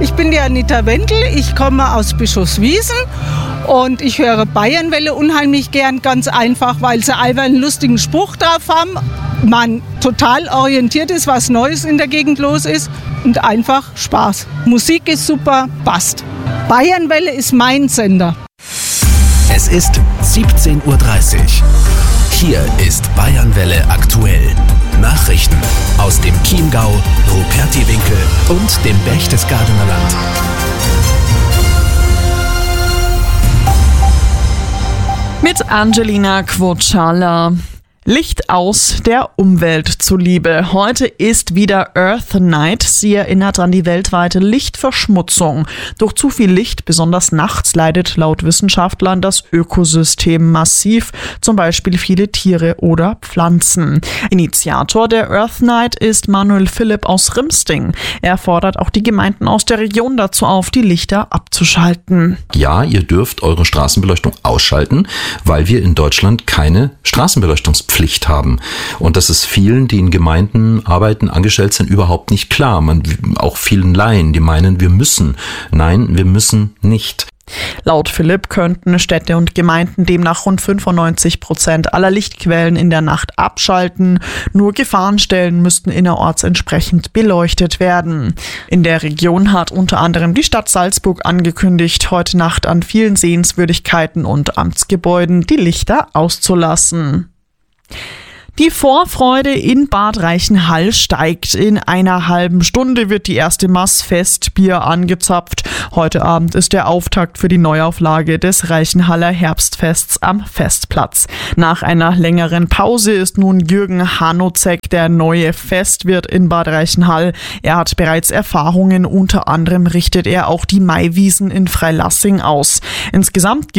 Ich bin die Anita Wendel, ich komme aus Bischofswiesen und ich höre Bayernwelle unheimlich gern, ganz einfach, weil sie einfach einen lustigen Spruch drauf haben, man total orientiert ist, was Neues in der Gegend los ist und einfach Spaß. Musik ist super, passt. Bayernwelle ist mein Sender. Es ist 17:30 Uhr. Hier ist Bayernwelle aktuell. Nachrichten aus dem Chiemgau, Rupertiwinkel und dem Berchtesgadener Land. Mit Angelina Quocciala. Licht aus der Umwelt zuliebe. Heute ist wieder Earth Night. Sie erinnert an die weltweite Lichtverschmutzung. Durch zu viel Licht, besonders nachts, leidet laut Wissenschaftlern das Ökosystem massiv, zum Beispiel viele Tiere oder Pflanzen. Initiator der Earth Night ist Manuel Philipp aus Rimsting. Er fordert auch die Gemeinden aus der Region dazu auf, die Lichter abzuschalten. Ja, ihr dürft eure Straßenbeleuchtung ausschalten, weil wir in Deutschland keine Straßenbeleuchtungspflicht haben. Und das ist vielen, die in Gemeinden arbeiten, angestellt sind, überhaupt nicht klar. Auch vielen Laien, die meinen, wir müssen. Nein, wir müssen nicht. Laut Philipp könnten Städte und Gemeinden demnach rund 95% aller Lichtquellen in der Nacht abschalten. Nur Gefahrenstellen müssten innerorts entsprechend beleuchtet werden. In der Region hat unter anderem die Stadt Salzburg angekündigt, heute Nacht an vielen Sehenswürdigkeiten und Amtsgebäuden die Lichter auszulassen. Die Vorfreude in Bad Reichenhall steigt. In einer halben Stunde wird die erste Maß Festbier angezapft. Heute Abend ist der Auftakt für die Neuauflage des Reichenhaller Herbstfests am Festplatz. Nach einer längeren Pause ist nun Jürgen Hanozek der neue Festwirt in Bad Reichenhall. Er hat bereits Erfahrungen, unter anderem richtet er auch die Maiwiesen in Freilassing aus. Insgesamt